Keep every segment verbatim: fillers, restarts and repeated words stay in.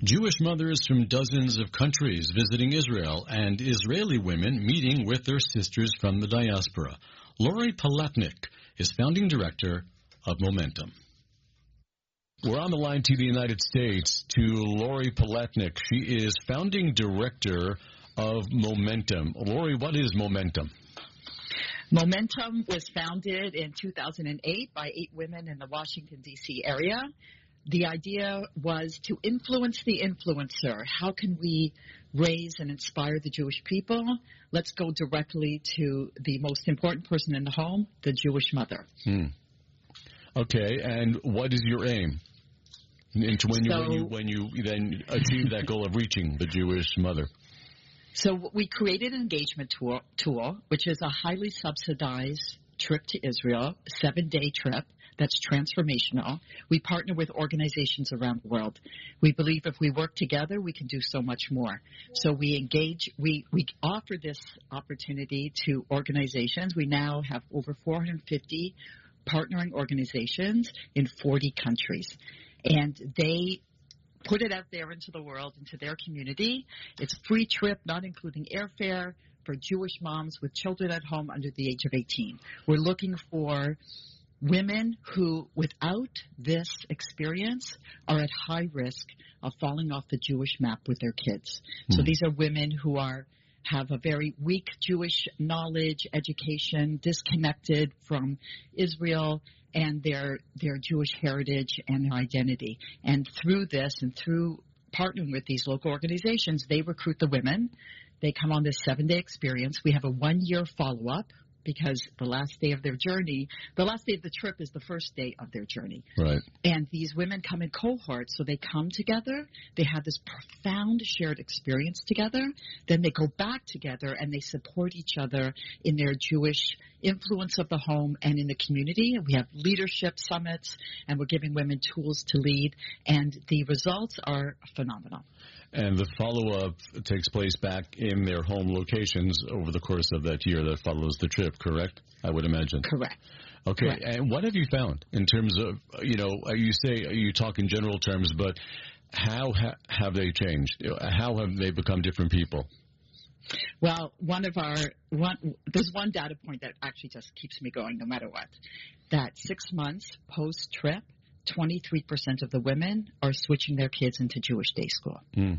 Jewish mothers from dozens of countries visiting Israel and Israeli women meeting with their sisters from the diaspora. Lori Palatnik is founding director of Momentum. We're on the line to the United States to Lori Palatnik. She is founding director of Momentum. Lori, what is Momentum? Momentum was founded in two thousand eight by eight women in the Washington, D C area. The idea was to influence the influencer. How can we raise and inspire the Jewish people? Let's go directly to the most important person in the home, the Jewish mother. Hmm. Okay, and what is your aim? Into when, so, you, when you when you then achieve that goal of reaching the Jewish mother? So we created an engagement tool, tool, which is a highly subsidized trip to Israel, a seven-day trip that's transformational. We partner with organizations around the world. We believe if we work together, we can do so much more. So we engage, we, we offer this opportunity to organizations. We now have over four hundred fifty partnering organizations in forty countries. And they put it out there into the world, into their community. It's a free trip, not including airfare, for Jewish moms with children at home under the age of eighteen. We're looking for women who, without this experience, are at high risk of falling off the Jewish map with their kids. Mm. So these are women who are have a very weak Jewish knowledge, education, disconnected from Israel and their their Jewish heritage and their identity. And through this and through partnering with these local organizations, they recruit the women. They come on this seven-day experience. We have a one-year follow-up because the last day of their journey, the last day of the trip is the first day of their journey. Right. And these women come in cohorts, so they come together. They have this profound shared experience together. Then they go back together and they support each other in their Jewish influence of the home and in the community. We have leadership summits, and we're giving women tools to lead, and the results are phenomenal. And the follow-up takes place back in their home locations over the course of that year that follows the trip, correct? I would imagine. Correct. Okay, Correct. And what have you found in terms of, you know, you say, you talk in general terms, but how ha- have they changed? How have they become different people? Well, one of our, one, there's one data point that actually just keeps me going no matter what, that six months post-trip, twenty-three percent of the women are switching their kids into Jewish day school. Mm.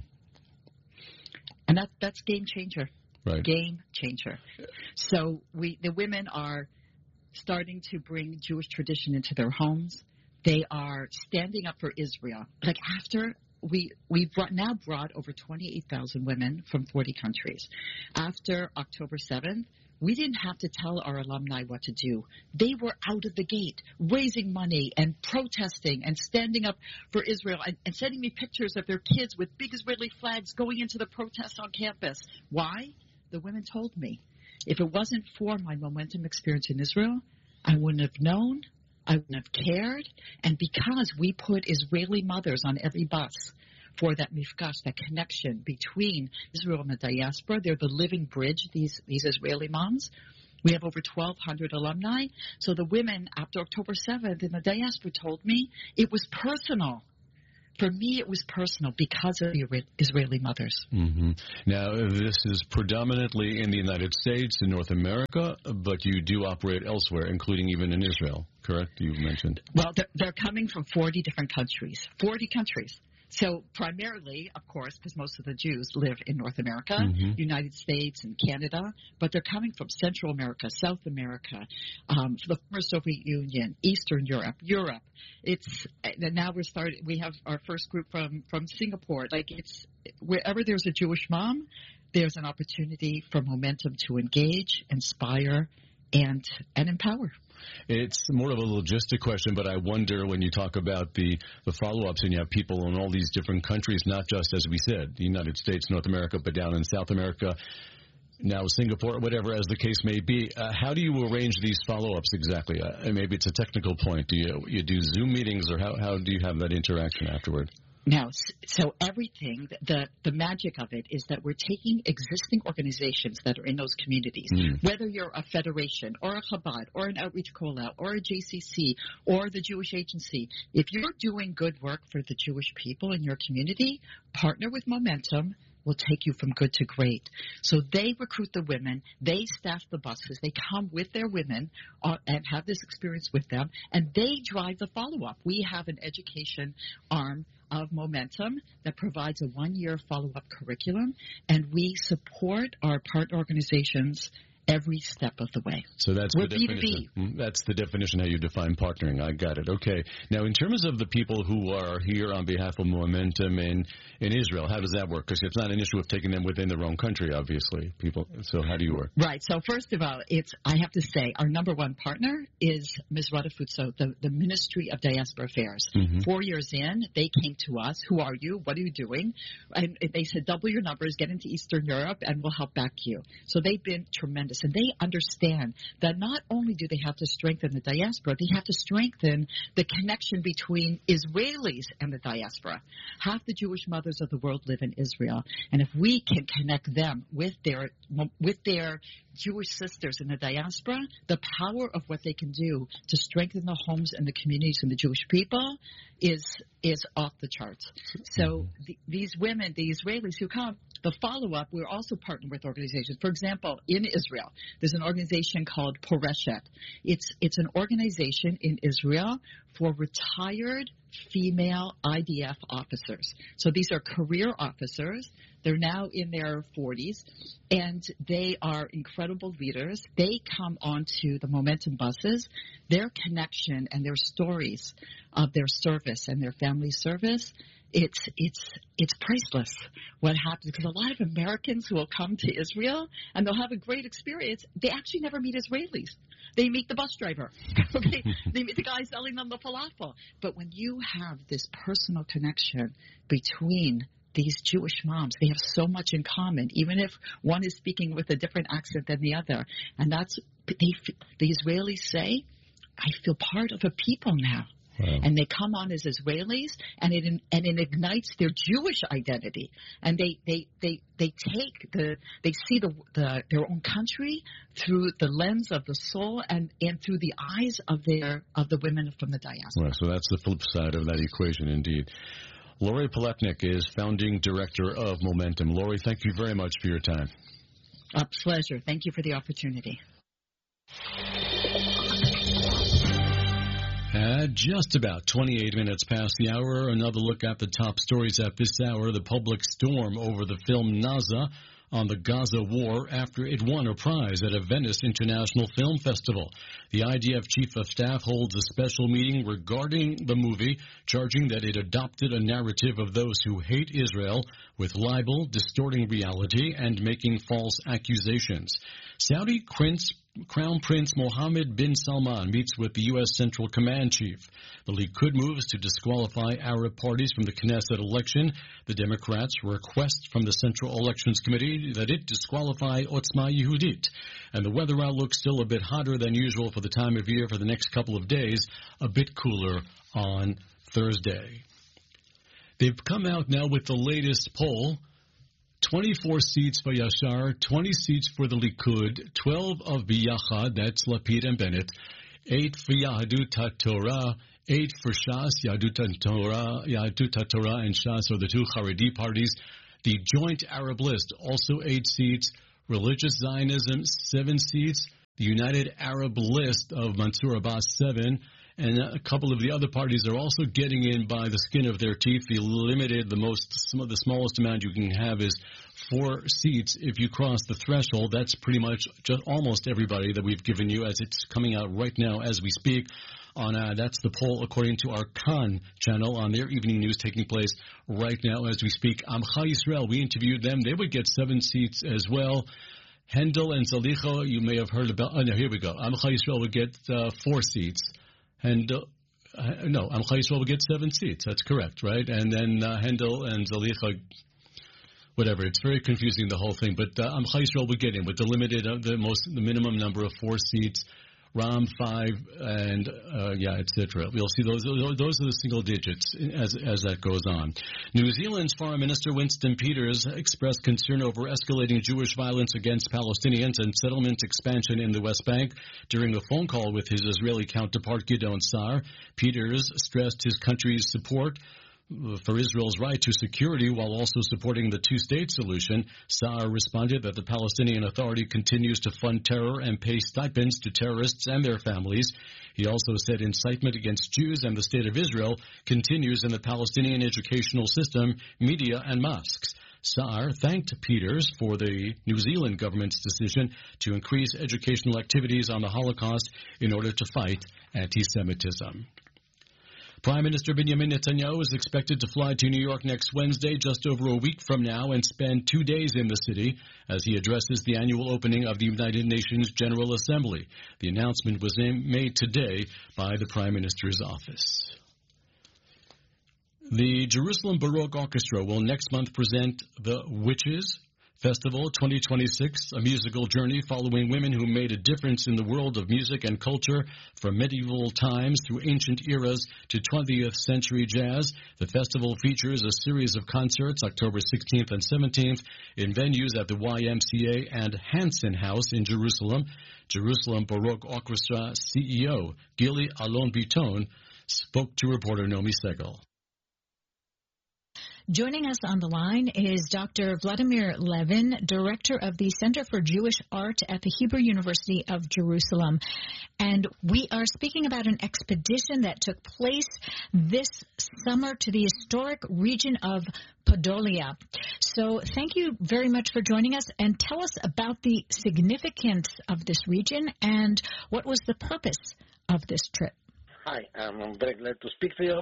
And that, that's game changer. Right. Game changer. So we, the women are starting to bring Jewish tradition into their homes. They are standing up for Israel. Like after we, we've brought, now brought over twenty-eight thousand women from forty countries. After October seventh, we didn't have to tell our alumni what to do. They were out of the gate, raising money and protesting and standing up for Israel and, and sending me pictures of their kids with big Israeli flags going into the protests on campus. Why? The women told me, if it wasn't for my Momentum experience in Israel, I wouldn't have known, I wouldn't have cared, and because we put Israeli mothers on every bus for that mifkash, that connection between Israel and the diaspora. They're the living bridge, these, these Israeli moms. We have over twelve hundred alumni. So the women, after October seventh in the diaspora told me it was personal. For me, it was personal because of the Israeli mothers. Mm-hmm. Now, this is predominantly in the United States, in North America, but you do operate elsewhere, including even in Israel, correct? You've mentioned. Well, they're, they're coming from forty different countries. forty countries. So primarily, of course, because most of the Jews live in North America, mm-hmm. United States and Canada, but they're coming from Central America, South America, um, the former Soviet Union, Eastern Europe, Europe. It's and now we're starting. We have our first group from from Singapore. Like it's wherever there's a Jewish mom, there's an opportunity for Momentum to engage, inspire, and and empower. It's more of a logistic question, but I wonder when you talk about the, the follow-ups and you have people in all these different countries, not just, as we said, the United States, North America, but down in South America, now Singapore, whatever as the case may be. Uh, how do you arrange these follow-ups exactly? Uh, maybe it's a technical point. Do you you do Zoom meetings, or how, how do you have that interaction afterward? Now, so everything, the, the magic of it is that we're taking existing organizations that are in those communities, mm. whether you're a federation or a Chabad or an Outreach Kollel or a J C C or the Jewish Agency. If you're doing good work for the Jewish people in your community, partner with Momentum. Will take you from good to great. So they recruit the women, they staff the buses, they come with their women uh, and have this experience with them, and they drive the follow-up. We have an education arm of Momentum that provides a one-year follow-up curriculum, and we support our partner organizations every step of the way. So that's We're the definition. B two B. That's the definition how you define partnering. I got it. Okay. Now, in terms of the people who are here on behalf of Momentum in, in Israel, how does that work? Because it's not an issue of taking them within their own country, obviously. People. So how do you work? Right. So first of all, it's I have to say our number one partner is Mizrah Futso, the, the Ministry of Diaspora Affairs. Mm-hmm. Four years in, they came to us. Who are you? What are you doing? And they said, double your numbers, get into Eastern Europe, and we'll help back you. So they've been tremendous. And they understand that not only do they have to strengthen the diaspora, they have to strengthen the connection between Israelis and the diaspora. Half the Jewish mothers of the world live in Israel, and if we can connect them with their with their Jewish sisters in the diaspora, the power of what they can do to strengthen the homes and the communities and the Jewish people is is off the charts. So the, these women, the Israelis who come, the follow-up, we're also partnering with organizations. For example, in Israel, there's an organization called Poreshet. It's it's an organization in Israel for retired female I D F officers. So these are career officers. They're now in their forties, and they are incredible leaders. They come onto the Momentum buses. Their connection and their stories of their service and their family service, it's it's it's priceless what happens, because a lot of Americans who will come to Israel and they'll have a great experience, they actually never meet Israelis. They meet the bus driver. Okay, they meet the guy selling them the falafel. But when you have this personal connection between these Jewish moms, they have so much in common, even if one is speaking with a different accent than the other. And that's they, the Israelis say, I feel part of a people now. Wow. And they come on as Israelis, and it and it ignites their Jewish identity. And they they, they, they take the they see the, the their own country through the lens of the soul and, and through the eyes of their of the women from the diaspora. Well, so that's the flip side of that equation, indeed. Lori Paletnik is founding director of Momentum. Lori, thank you very much for your time. A pleasure. Thank you for the opportunity. At just about twenty-eight minutes past the hour, another look at the top stories at this hour. The public storm over the film Naza on the Gaza war after it won a prize at a Venice International Film Festival. The I D F Chief of Staff holds a special meeting regarding the movie, charging that it adopted a narrative of those who hate Israel with libel, distorting reality, and making false accusations. Saudi Prince Crown Prince Mohammed bin Salman meets with the U S Central Command Chief. The Likud moves to disqualify Arab parties from the Knesset election. The Democrats request from the Central Elections Committee that it disqualify Otzma Yehudit. And the weather outlook still a bit hotter than usual for the time of year for the next couple of days, a bit cooler on Thursday. They've come out now with the latest poll. twenty-four seats for Yashar, twenty seats for the Likud, twelve of Biyachad, that's Lapid and Bennett, eight for Yahadut HaTorah, eight for Shas, Yahadut HaTorah, Yahadut HaTorah and Shas are the two Haredi parties. The Joint Arab List, also eight seats. Religious Zionism, seven seats. The United Arab List of Mansour Abbas, seven. And a couple of the other parties are also getting in by the skin of their teeth. The limited, the most, the smallest amount you can have is four seats. If you cross the threshold, that's pretty much just almost everybody that we've given you as it's coming out right now as we speak. On uh, that's the poll according to our Khan channel on their evening news taking place right now as we speak. Amcha Yisrael, we interviewed them. They would get seven seats as well. Hendel and Zalicha, you may have heard about. Oh, no, here we go. Amcha Yisrael would get uh, four seats. And uh, no, Amcha Yisrael will get seven seats. That's correct, right? And then uh, Hendel and Zalicha, whatever. It's very confusing, the whole thing. But uh, Amcha Yisrael will get in with the limited, uh, the most, the minimum number of four seats. Ram five, and uh, yeah, et cetera. We'll see those. Those are the single digits as as that goes on. New Zealand's Foreign Minister Winston Peters expressed concern over escalating Jewish violence against Palestinians and settlement expansion in the West Bank during a phone call with his Israeli counterpart Gideon Sa'ar. Peters stressed his country's support for Israel's right to security while also supporting the two-state solution. Sa'ar responded that the Palestinian Authority continues to fund terror and pay stipends to terrorists and their families. He also said incitement against Jews and the State of Israel continues in the Palestinian educational system, media, and mosques. Sa'ar thanked Peters for the New Zealand government's decision to increase educational activities on the Holocaust in order to fight anti-Semitism. Prime Minister Benjamin Netanyahu is expected to fly to New York next Wednesday, just over a week from now, and spend two days in the city as he addresses the annual opening of the United Nations General Assembly. The announcement was made today by the Prime Minister's office. The Jerusalem Baroque Orchestra will next month present the Witches Festival twenty twenty-six, a musical journey following women who made a difference in the world of music and culture from medieval times through ancient eras to twentieth century jazz. The festival features a series of concerts October sixteenth and seventeenth in venues at the Y M C A and Hansen House in Jerusalem. Jerusalem Baroque Orchestra C E O Gili Alon-Biton spoke to reporter Nomi Segal. Joining us on the line is Doctor Vladimir Levin, Director of the Center for Jewish Art at the Hebrew University of Jerusalem. And we are speaking about an expedition that took place this summer to the historic region of Podolia. So thank you very much for joining us, and tell us about the significance of this region and what was the purpose of this trip. Hi, I'm very glad to speak to you.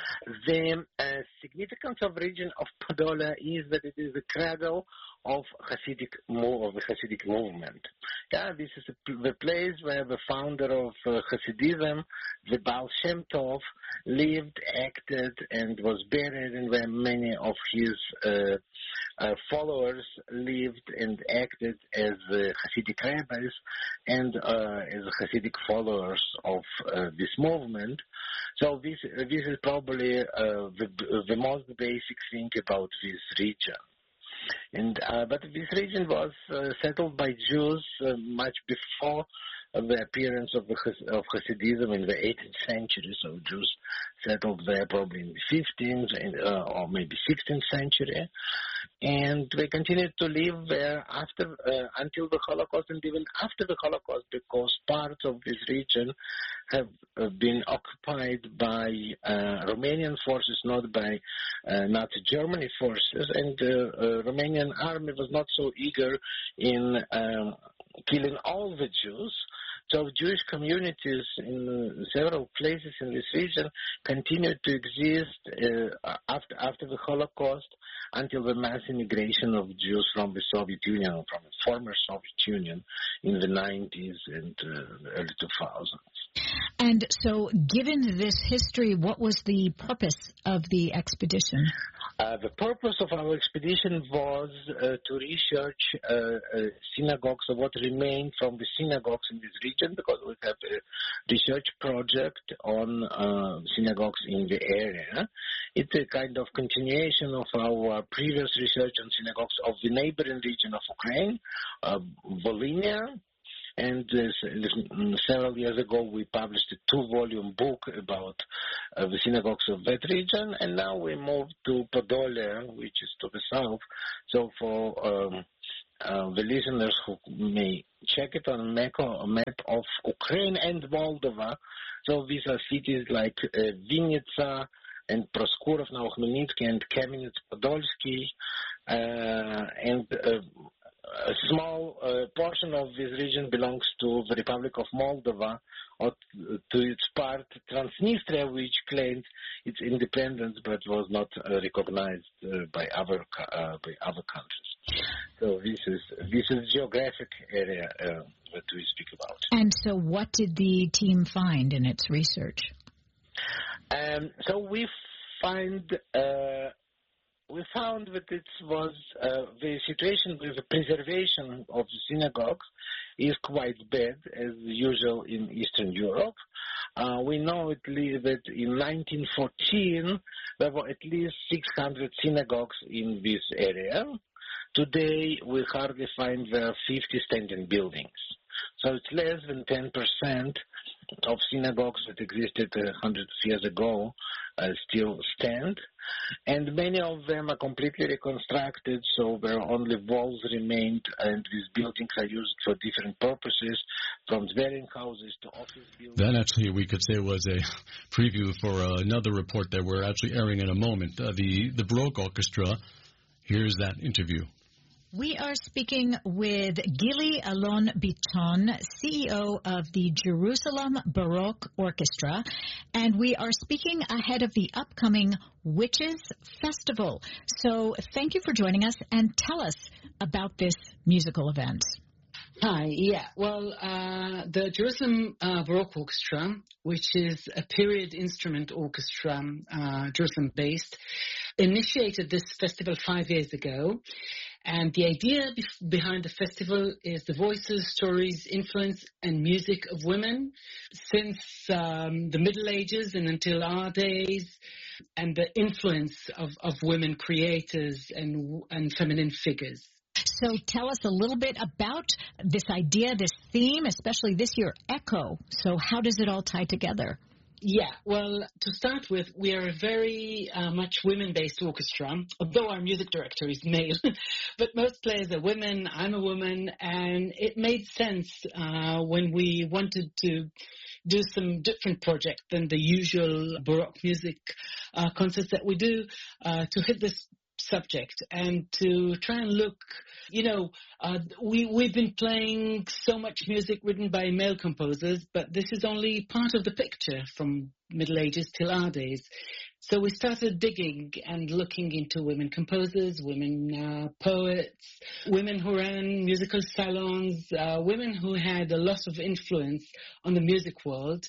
The uh, significance of region of Podolia is that it is the cradle of Hasidic of the Hasidic movement. Yeah, this is a, the place where the founder of uh, Hasidism, the Baal Shem Tov, lived, acted, and was buried, and where many of his uh, uh, followers lived and acted as uh, Hasidic rabbis and uh, as Hasidic followers of uh, this movement. So this uh, this is probably uh, the the most basic thing about this region. And uh, but this region was uh, settled by Jews uh, much before uh, the appearance of the of Hasidism in the eighteenth century. So Jews settled there probably in the fifteenth and, uh, or maybe sixteenth century, and they continued to live there after uh, until the Holocaust and even after the Holocaust, because parts of this region have uh, been occupied by uh, Romanian forces, not by uh, Nazi Germany forces, and the uh, uh, Romanian army was not so eager in um, killing all the Jews. So Jewish communities in uh, several places in this region continued to exist uh, after after the Holocaust until the mass immigration of Jews from the Soviet Union, from the former Soviet Union in the nineties and uh, early two thousands. And so, given this history, what was the purpose of the expedition? Uh, the purpose of our expedition was uh, to research uh, uh, synagogues, or what remained from the synagogues in this region, because we have a research project on uh, synagogues in the area. It's a kind of continuation of our previous research on synagogues of the neighboring region of Ukraine, uh, Volhynia. And uh, several years ago, we published a two-volume book about uh, the synagogues of that region, and now we moved to Podolia, which is to the south. So for um, uh, the listeners who may check it on a map, a map of Ukraine and Moldova, so these are cities like uh, Vinnytsia and Proskurov, now Khmelnytsky, and Kamenets-Podolsky, uh, and uh, a small uh, portion of this region belongs to the Republic of Moldova, or to its part Transnistria, which claimed its independence but was not uh, recognized uh, by other uh, by other countries. So this is this is geographic area uh, that we speak about. And so, what did the team find in its research? Um, so we find. Uh, we found that it was uh, the situation with the preservation of the synagogues is quite bad, as usual in Eastern Europe. Uh, we know at least that in nineteen fourteen there were at least six hundred synagogues in this area. Today we hardly find there are fifty standing buildings. So it's less than ten percent of synagogues that existed one hundred years ago uh, still stand. And many of them are completely reconstructed, so where only walls remained, and these buildings are used for different purposes, from dwelling houses to office buildings. That actually, we could say, was a preview for uh, another report that we're actually airing in a moment. Uh, the, the Baroque Orchestra, here's that interview. We are speaking with Gili Alon Biton, C E O of the Jerusalem Baroque Orchestra, and we are speaking ahead of the upcoming Witches Festival. So thank you for joining us, and tell us about this musical event. Hi, yeah. Well, uh, the Jerusalem uh, Baroque Orchestra, which is a period instrument orchestra, uh, Jerusalem-based, initiated this festival five years ago. And the idea be- behind the festival is the voices, stories, influence, and music of women since um, the Middle Ages and until our days, and the influence of, of women creators and and feminine figures. So tell us a little bit about this idea, this theme, especially this year, Echo. So how does it all tie together? Yeah, well, to start with, we are a very uh, much women-based orchestra, although our music director is male. But most players are women, I'm a woman, and it made sense uh, when we wanted to do some different project than the usual Baroque music uh, concerts that we do, uh, to hit this subject and to try and look, you know, uh, we, we've been playing so much music written by male composers, but this is only part of the picture from Middle Ages till our days. So we started digging and looking into women composers, women uh, poets, women who ran musical salons, uh, women who had a lot of influence on the music world,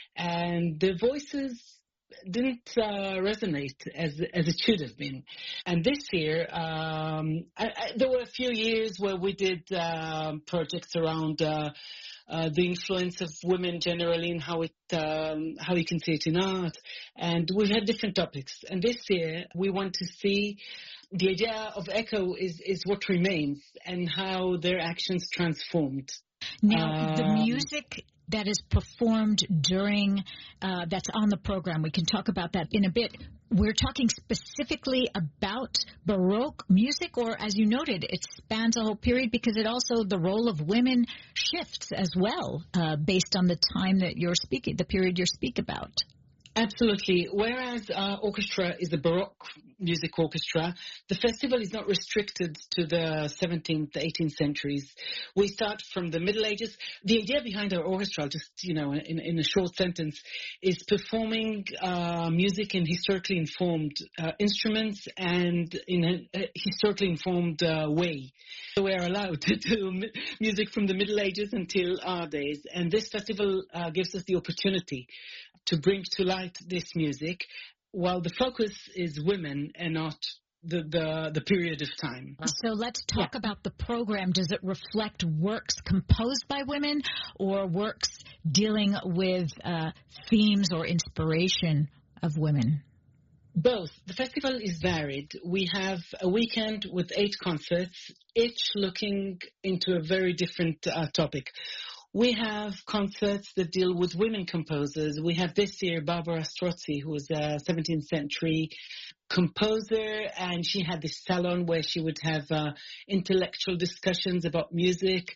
and their voices didn't uh, resonate as as it should have been. And this year, um, I, I, there were a few years where we did uh, projects around uh, uh, the influence of women generally and how it um, how you can see it in art. And we had different topics. And this year, we want to see the idea of Echo is, is what remains and how their actions transformed. Now, um, the music that is performed during, uh, that's on the program, we can talk about that in a bit. We're talking specifically about Baroque music, or as you noted, it spans a whole period because it also, the role of women shifts as well, uh, based on the time that you're speaking, the period you speak about. Absolutely. Whereas our orchestra is a Baroque music orchestra, the festival is not restricted to the seventeenth, eighteenth centuries. We start from the Middle Ages. The idea behind our orchestra, just, you know, in, in a short sentence, is performing uh, music in historically informed uh, instruments and in a, a historically informed uh, way. So we are allowed to do m- music from the Middle Ages until our days. And this festival uh, gives us the opportunity to bring to light this music, while the focus is women and not the, the, the period of time. So let's talk Yeah. about the program. Does it reflect works composed by women or works dealing with uh, themes or inspiration of women? Both. The festival is varied. We have a weekend with eight concerts, each looking into a very different uh, topic. We have concerts that deal with women composers. We have this year Barbara Strozzi, who was a seventeenth century composer, and she had this salon where she would have uh, intellectual discussions about music.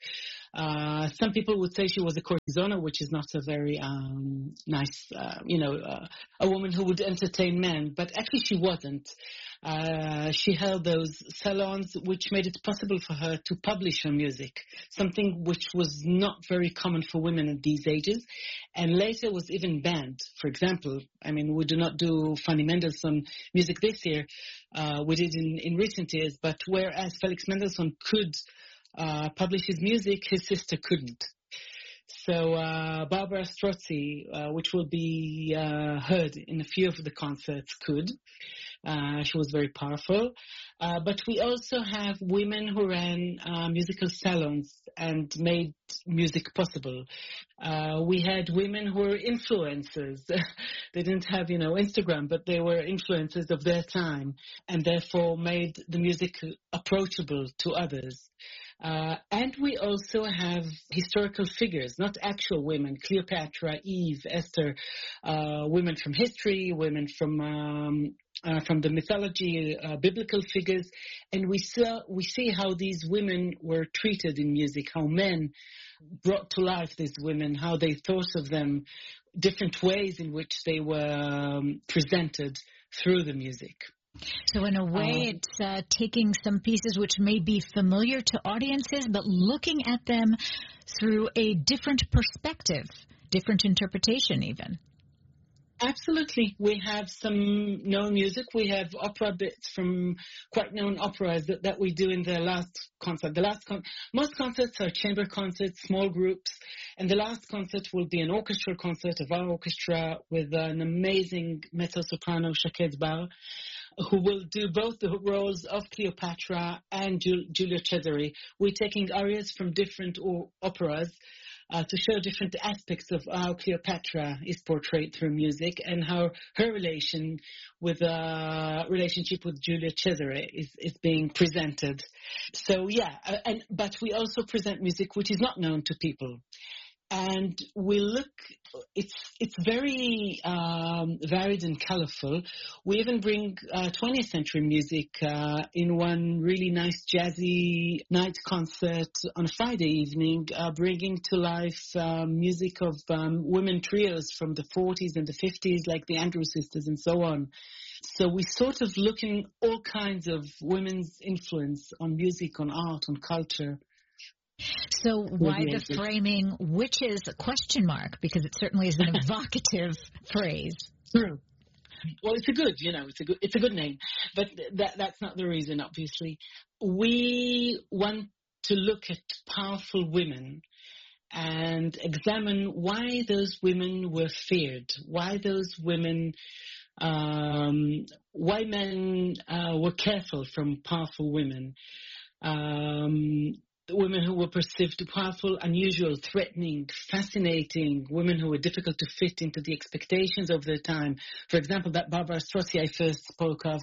Uh, some people would say she was a courtisana, which is not a very um, nice, uh, you know, uh, a woman who would entertain men, but actually she wasn't. Uh, she held those salons, which made it possible for her to publish her music, something which was not very common for women at these ages, and later was even banned. For example, I mean, we do not do Fanny Mendelssohn music this year. Uh, we did in, in recent years, but whereas Felix Mendelssohn could uh, publish his music, his sister couldn't. So uh, Barbara Strozzi, uh, which will be uh, heard in a few of the concerts, could. Uh, she was very powerful. Uh, but we also have women who ran uh, musical salons and made music possible. Uh, we had women who were influencers. They didn't have, you know, Instagram, but they were influencers of their time and therefore made the music approachable to others. Uh, and we also have historical figures, not actual women, Cleopatra, Eve, Esther, uh, women from history, women from um, uh, from the mythology, uh, biblical figures. And we, saw, we see how these women were treated in music, how men brought to life these women, how they thought of them, different ways in which they were um, presented through the music. So in a way, um, it's uh, taking some pieces which may be familiar to audiences, but looking at them through a different perspective, different interpretation even. Absolutely. We have some known music. We have opera bits from quite known operas that, that we do in the last concert. The last con- Most concerts are chamber concerts, small groups, and the last concert will be an orchestral concert of our orchestra with an amazing mezzo-soprano, Shaked Bar, who will do both the roles of Cleopatra and Jul- Julia Cesare. We're taking arias from different o- operas uh, to show different aspects of how Cleopatra is portrayed through music and how her relation with uh, relationship with Julia Cesare is, is being presented. So yeah, uh, and but we also present music which is not known to people. And we look, it's it's very um, varied and colorful. We even bring uh, twentieth century music uh, in one really nice jazzy night concert on a Friday evening, uh, bringing to life um, music of um, women trios from the forties and the fifties, like the Andrews Sisters and so on. So we sort of look in all kinds of women's influence on music, on art, on culture. So why the framing witches question mark? Because it certainly is an evocative phrase. True. Well, it's a good, you know, it's a good, it's a good name, but that that's not the reason. Obviously, we want to look at powerful women and examine why those women were feared, why those women, um, why men uh, were careful from powerful women. Um, Women who were perceived powerful, unusual, threatening, fascinating, women who were difficult to fit into the expectations of their time. For example, that Barbara Strozzi I first spoke of,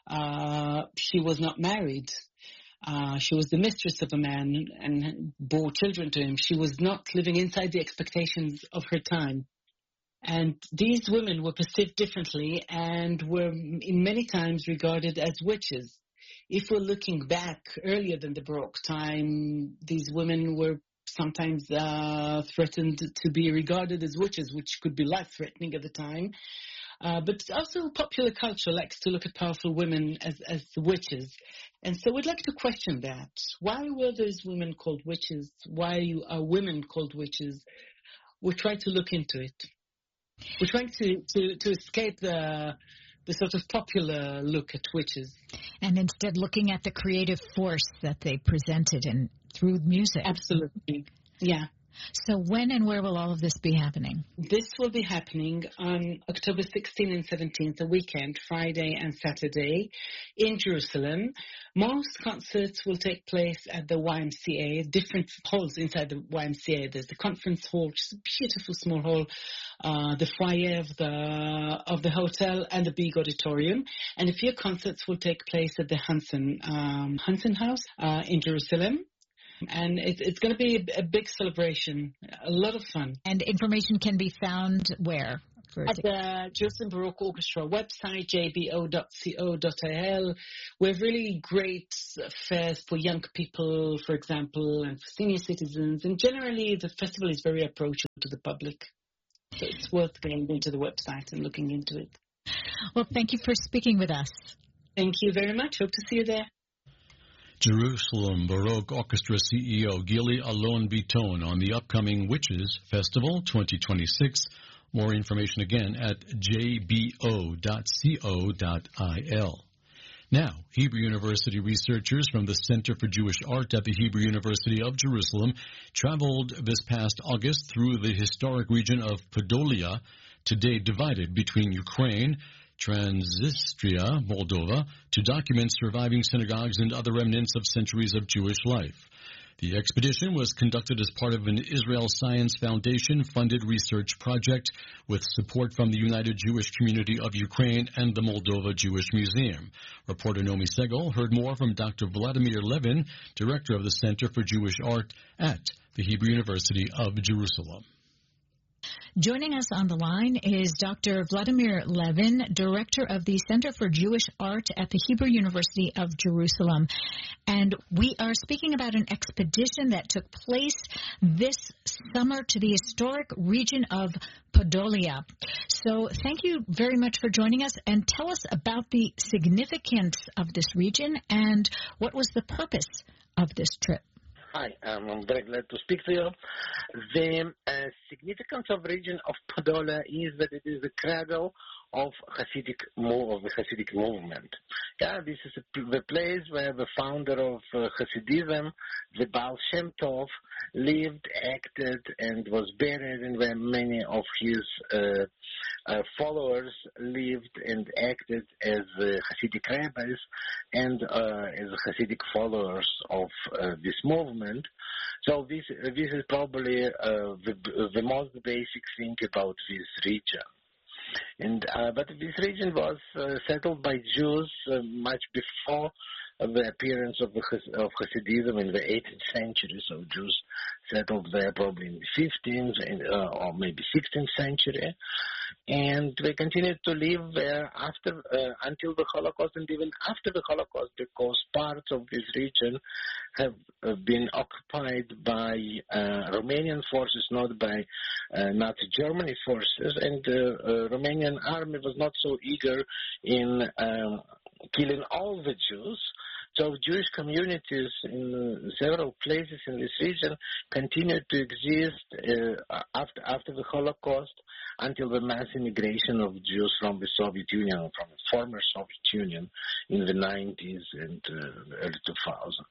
uh, she was not married. Uh, she was the mistress of a man and bore children to him. She was not living inside the expectations of her time. And these women were perceived differently and were in many times regarded as witches. If we're looking back earlier than the Baroque time, these women were sometimes uh, threatened to be regarded as witches, which could be life-threatening at the time. Uh, but also popular culture likes to look at powerful women as, as witches. And so we'd like to question that. Why were those women called witches? Why are women called witches? We're trying to look into it. We're trying to, to, to escape the... the sort of popular look at witches. And instead looking at the creative force that they presented in through music. Absolutely. Yeah. So when and where will all of this be happening? This will be happening on October sixteenth and seventeenth, the weekend, Friday and Saturday, in Jerusalem. Most concerts will take place at the Y M C A, different halls inside the Y M C A. There's the conference hall, which is a beautiful small hall, uh, the foyer of the of the hotel, and the big auditorium. And a few concerts will take place at the Hansen, um, Hansen House uh, in Jerusalem. And it, it's going to be a, a big celebration, a lot of fun. And information can be found where? For At the Jerusalem Baroque Orchestra website, j b o dot co dot i l. We have really great fairs for young people, for example, and for senior citizens. And generally, the festival is very approachable to the public. So it's worth going into the website and looking into it. Well, thank you for speaking with us. Thank you very much. Hope to see you there. Jerusalem Baroque Orchestra C E O Gili Alon Biton on the upcoming Witches Festival twenty twenty-six. More information again at j b o dot co dot i l. Now, Hebrew University researchers from the Center for Jewish Art at the Hebrew University of Jerusalem traveled this past August through the historic region of Podolia, today divided between Ukraine, Transnistria, Moldova, to document surviving synagogues and other remnants of centuries of Jewish life. The expedition was conducted as part of an Israel Science Foundation-funded research project with support from the United Jewish Community of Ukraine and the Moldova Jewish Museum. Reporter Nomi Segal heard more from Doctor Vladimir Levin, director of the Center for Jewish Art at the Hebrew University of Jerusalem. Joining us on the line is Doctor Vladimir Levin, director of the Center for Jewish Art at the Hebrew University of Jerusalem. And we are speaking about an expedition that took place this summer to the historic region of Podolia. So thank you very much for joining us, and tell us about the significance of this region and what was the purpose of this trip. Hi, um, I'm very glad to speak to you. The uh, significance of the region of Podolia is that it is the cradle of Hasidic move, of the Hasidic movement. Yeah, this is a, the place where the founder of uh, Hasidism, the Baal Shem Tov, lived, acted, and was buried, and where many of his uh, uh, followers lived and acted as uh, Hasidic rabbis and uh, as Hasidic followers of uh, this movement. So this uh, this is probably uh, the the most basic thing about this region. And uh, but this region was uh, settled by Jews uh, much before the appearance of the of Hasidism in the eighteenth century. So Jews settled there probably in the fifteenth and, uh, or maybe sixteenth century, and they continued to live there after uh, until the Holocaust, and even after the Holocaust, because parts of this region have uh, been occupied by uh, Romanian forces, not by uh, Nazi Germany forces, and the uh, uh, Romanian army was not so eager in um, killing all the Jews. So Jewish communities in several places in this region continued to exist uh, after after the Holocaust until the mass immigration of Jews from the Soviet Union, from the former Soviet Union in the nineties and uh, early two thousands.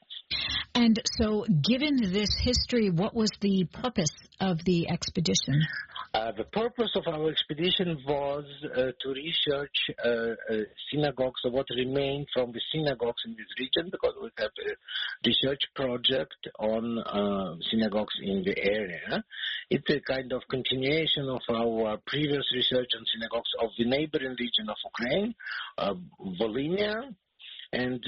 And so, given this history, what was the purpose of the expedition? Uh, the purpose of our expedition was uh, to research uh, uh, synagogues, or what remained from the synagogues in this region, because we have a research project on uh, synagogues in the area. It's a kind of continuation of our previous research on synagogues of the neighboring region of Ukraine, uh, Volhynia. And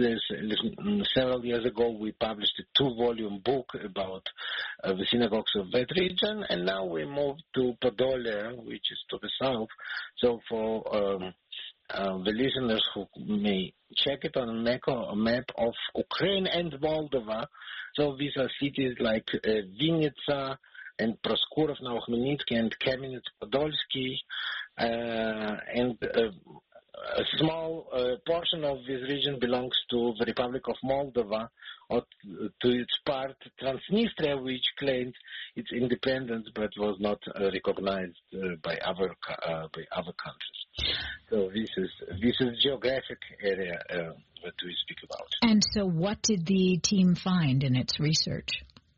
uh, several years ago, we published a two-volume book about uh, the synagogues of that region, and now we moved to Podolia, which is to the south. So for um, uh, the listeners who may check it on a map, a map of Ukraine and Moldova, so these are cities like uh, Vinnytsia and Proskurov, now Khmelnytsky, and Kamenets-Podolsky, uh, and uh, a small uh, portion of this region belongs to the Republic of Moldova, or to its part Transnistria, which claimed its independence but was not uh, recognized uh, by other uh, by other countries. So this is this is geographic area uh, that we speak about. And so, what did the team find in its research?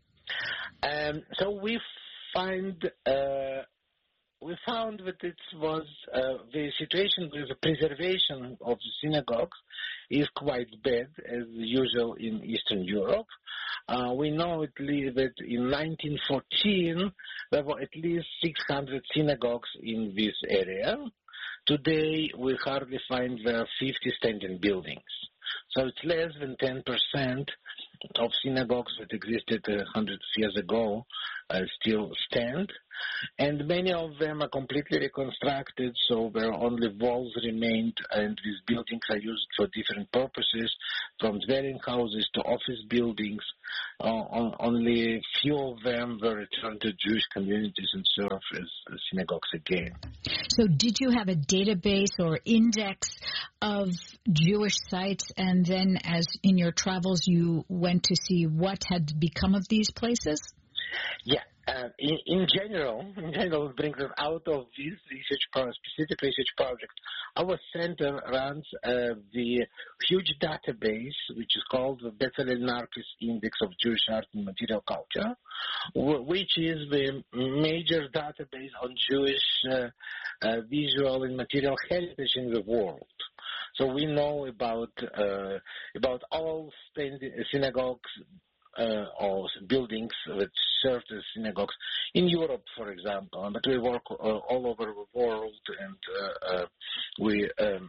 Um, so we find. Uh, We found that it was uh, the situation with the preservation of the synagogues is quite bad, as usual in Eastern Europe. Uh, we know at least that in nineteen fourteen there were at least six hundred synagogues in this area. Today we hardly find there are fifty standing buildings. So it's less than ten percent of synagogues that existed one hundred years ago uh, still stand. And many of them are completely reconstructed, so where only walls remained, and these buildings are used for different purposes, from dwelling houses to office buildings. Uh, on, only few of them were returned to Jewish communities and serve as synagogues again. So did you have a database or index of Jewish sites, and then as in your travels you went to see what had become of these places? Yeah, uh, in, in general, in general, it brings us out of this research project, specific research project. Our center runs uh, the huge database, which is called the Bezalel Narkis Index of Jewish Art and Material Culture, which is the major database on Jewish uh, uh, visual and material heritage in the world. So we know about uh, about all synagogues uh, or buildings that served as synagogues in Europe, for example. But we work uh, all over the world, and uh, uh, we um,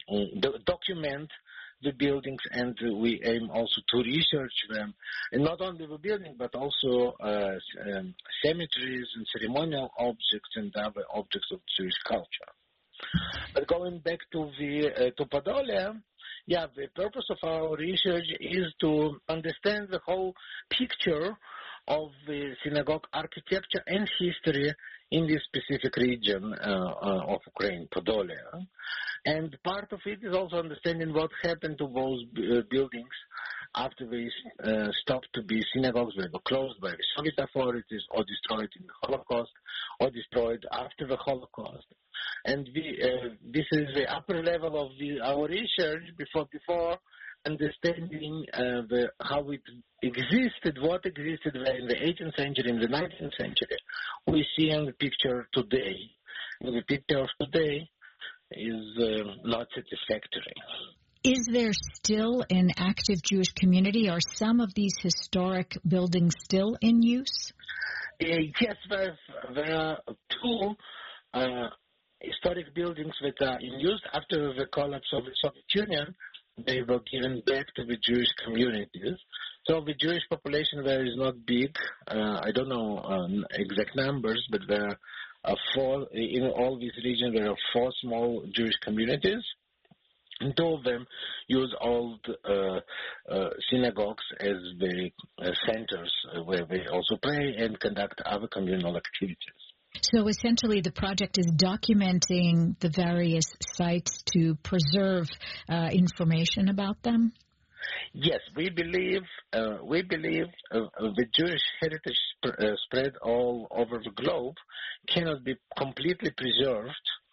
document the buildings, and we aim also to research them, and not only the building, but also uh, um, cemeteries and ceremonial objects and other objects of Jewish culture. But going back to the uh, to Podolia, yeah, the purpose of our research is to understand the whole picture of the synagogue architecture and history in this specific region uh, uh, of Ukraine, Podolia. And part of it is also understanding what happened to those uh, buildings after they uh, stopped to be synagogues. They were closed by the Soviet authorities or destroyed in the Holocaust or destroyed after the Holocaust. And we, uh, this is the upper level of the, our research before before understanding uh, the, how it existed, what existed there in the eighteenth century, in the nineteenth century. We see in the picture today. And the picture of today is uh, not satisfactory. Is there still an active Jewish community? Are some of these historic buildings still in use? Uh, yes, there, there are two uh, historic buildings that are in use. After the collapse of the Soviet Union, they were given back to the Jewish communities. So the Jewish population there is not big. Uh, I don't know um, exact numbers, but there are four, in all these regions, there are four small Jewish communities. And two of them use old uh, uh, synagogues as the uh, centers where they also pray and conduct other communal activities. So essentially the project is documenting the various sites to preserve uh, information about them? Yes, we believe uh, we believe uh, the Jewish heritage sp- uh, spread all over the globe cannot be completely preserved,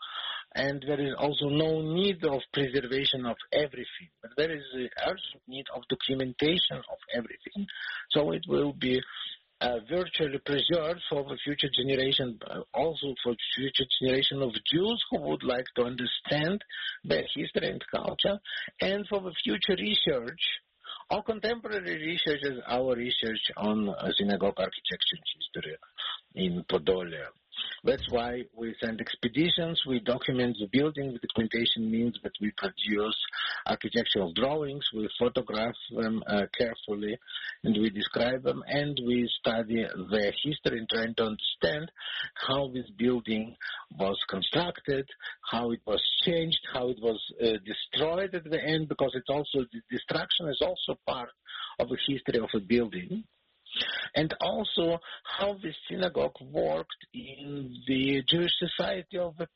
and there is also no need of preservation of everything, but there is an urgent need of documentation of everything, so it will be uh, virtually preserved for the future generation, uh, also for future generation of Jews who would like to understand their history and culture, and for the future research, or contemporary research as our research on uh, synagogue architecture and history in Podolia. That's why we send expeditions, we document the building. The documentation means that we produce architectural drawings, we photograph them uh, carefully, and we describe them, and we study their history and trying to understand how this building was constructed, how it was changed, how it was uh, destroyed at the end, because it's also, the destruction is also part of the history of a building. And also how the synagogue worked in the Jewish society of the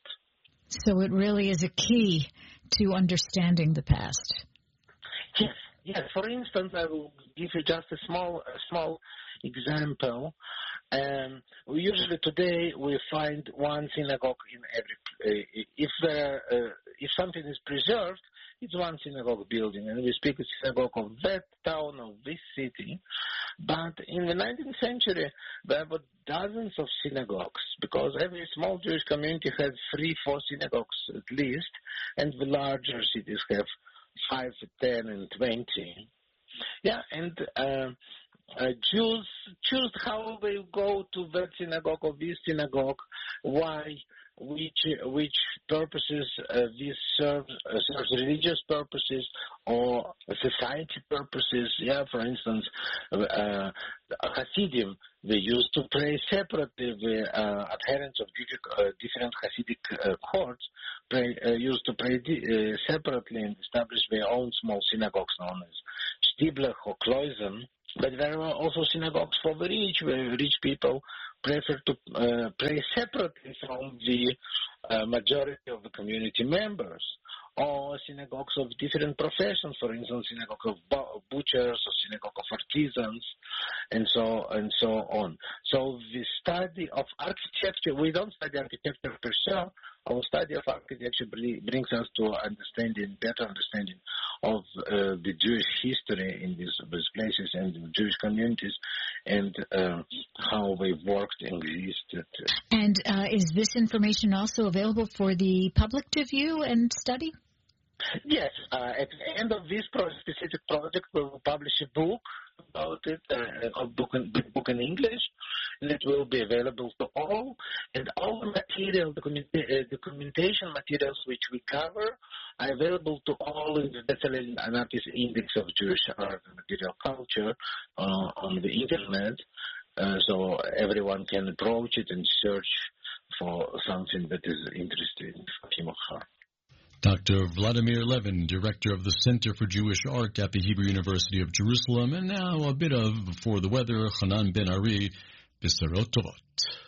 past. So it really is a key to understanding the past. Yes, yes. For instance, I will give you just a small, a small example. Um, we usually today we find one synagogue in every. Uh, if there, uh, if something is preserved, it's one synagogue building, and we speak of synagogue of that town, of this city. But in the nineteenth century, there were dozens of synagogues, because every small Jewish community had three, four synagogues at least, and the larger cities have five, ten, and twenty. Yeah, and uh, uh, Jews choose how they go to that synagogue or this synagogue, why, which which purposes uh, this serves, uh, serves religious purposes or society purposes. Yeah, for instance, uh, Hasidim, they used to pray separately. The uh, adherents of uh, different Hasidic uh, courts pray, uh, used to pray uh, separately and establish their own small synagogues known as Stiblach or Kloisen. But there are also synagogues for the rich, where rich people prefer to uh, pray separately from the uh, majority of the community members. Or synagogues of different professions, for instance, synagogue of butchers or synagogue of artisans, and so and so on. So the study of architecture, we don't study architecture per se. Our study of architecture brings us to understanding, better understanding of uh, the Jewish history in these, these places and the Jewish communities, and uh, how they've worked and existed. And uh, is this information also available for the public to view and study? Yes. Uh, at the end of this pro- specific project, we will publish a book about it, uh, a book in, book in English, and it will be available to all. And all the material, document, uh, documentation materials which we cover, are available to all in the Bezalel Anarchist Index of Jewish Art and Material Culture uh, on the Internet. Uh, so everyone can approach it and search for something that is interesting for him or her. Doctor Vladimir Levin, Director of the Center for Jewish Art at the Hebrew University of Jerusalem. And now a bit of, for the weather, Hanan Ben Ari, Bisarot Tovot.